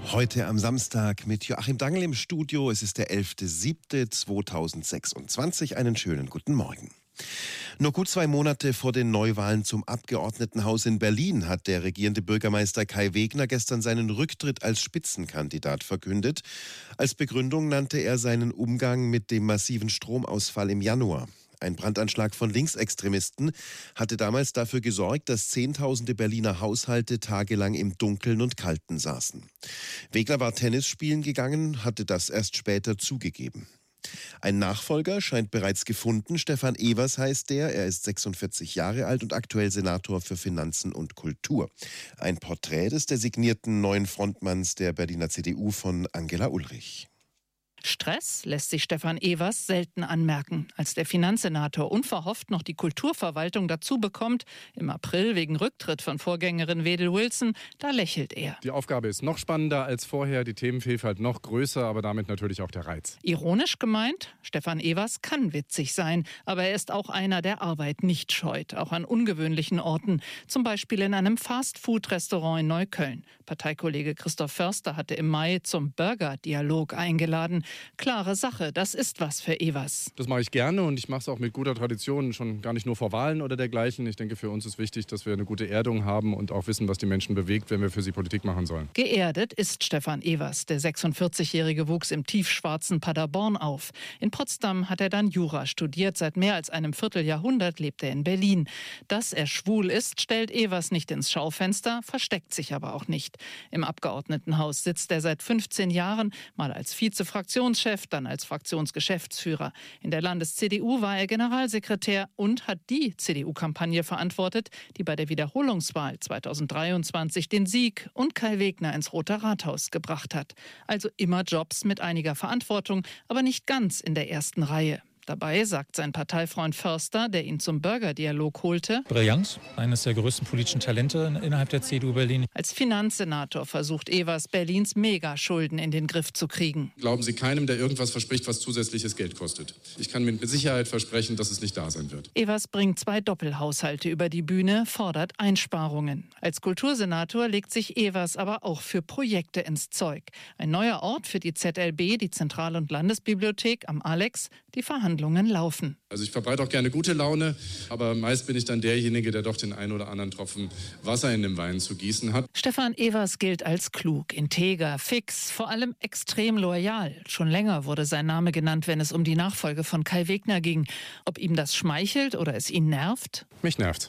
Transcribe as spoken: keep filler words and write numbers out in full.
Heute am Samstag mit Joachim Dangl im Studio. Es ist der elfter siebter zweitausendsechsundzwanzig. Einen schönen guten Morgen. Nur gut zwei Monate vor den Neuwahlen zum Abgeordnetenhaus in Berlin hat der regierende Bürgermeister Kai Wegner gestern seinen Rücktritt als Spitzenkandidat verkündet. Als Begründung nannte er seinen Umgang mit dem massiven Stromausfall im Januar. Ein Brandanschlag von Linksextremisten hatte damals dafür gesorgt, dass Zehntausende Berliner Haushalte tagelang im Dunkeln und Kalten saßen. Wegner war Tennis spielen gegangen, hatte das erst später zugegeben. Ein Nachfolger scheint bereits gefunden. Stefan Evers heißt der. Er ist sechsundvierzig Jahre alt und aktuell Senator für Finanzen und Kultur. Ein Porträt des designierten neuen Frontmanns der Berliner C D U von Angela Ulrich. Stress lässt sich Stefan Evers selten anmerken. Als der Finanzsenator unverhofft noch die Kulturverwaltung dazu bekommt, im April wegen Rücktritt von Vorgängerin Wedel Wilson, da lächelt er. Die Aufgabe ist noch spannender als vorher, die Themenvielfalt noch größer, aber damit natürlich auch der Reiz. Ironisch gemeint, Stefan Evers kann witzig sein, aber er ist auch einer, der Arbeit nicht scheut, auch an ungewöhnlichen Orten, zum Beispiel in einem Fast-Food-Restaurant in Neukölln. Parteikollege Christoph Förster hatte im Mai zum Burger-Dialog eingeladen. Klare Sache, das ist was für Evers. Das mache ich gerne und ich mache es auch mit guter Tradition, schon gar nicht nur vor Wahlen oder dergleichen. Ich denke, für uns ist wichtig, dass wir eine gute Erdung haben und auch wissen, was die Menschen bewegt, wenn wir für sie Politik machen sollen. Geerdet ist Stefan Evers. Der sechsundvierzigjährige wuchs im tiefschwarzen Paderborn auf. In Potsdam hat er dann Jura studiert. Seit mehr als einem Vierteljahrhundert lebt er in Berlin. Dass er schwul ist, stellt Evers nicht ins Schaufenster, versteckt sich aber auch nicht. Im Abgeordnetenhaus sitzt er seit fünfzehn Jahren, mal als Vizefraktionschef, dann als Fraktionsgeschäftsführer. In der Landes-C D U war er Generalsekretär und hat die C D U-Kampagne verantwortet, die bei der Wiederholungswahl zweitausenddreiundzwanzig den Sieg und Kai Wegner ins Rote Rathaus gebracht hat. Also immer Jobs mit einiger Verantwortung, aber nicht ganz in der ersten Reihe. Dabei sagt sein Parteifreund Förster, der ihn zum Bürgerdialog holte: Brillanz, eines der größten politischen Talente innerhalb der C D U Berlin. Als Finanzsenator versucht Evers, Berlins Megaschulden in den Griff zu kriegen. Glauben Sie keinem, der irgendwas verspricht, was zusätzliches Geld kostet. Ich kann mit Sicherheit versprechen, dass es nicht da sein wird. Evers bringt zwei Doppelhaushalte über die Bühne, fordert Einsparungen. Als Kultursenator legt sich Evers aber auch für Projekte ins Zeug. Ein neuer Ort für die Z L B, die Zentral- und Landesbibliothek am Alex. Die Verhandlungen laufen. Also ich verbreite auch gerne gute Laune, aber meist bin ich dann derjenige, der doch den einen oder anderen Tropfen Wasser in den Wein zu gießen hat. Stefan Evers gilt als klug, integer, fix, vor allem extrem loyal. Schon länger wurde sein Name genannt, wenn es um die Nachfolge von Kai Wegner ging. Ob ihm das schmeichelt oder es ihn nervt? Mich nervt.